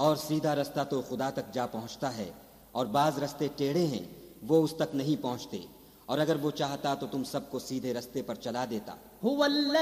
और सीधा रास्ता तो खुदा तक जा पहुंचता है, और बाज रास्ते टेढ़े हैं, वो उस तक नहीं पहुंचते। और अगर वो चाहता तो तुम सबको सीधे रास्ते पर चला देता।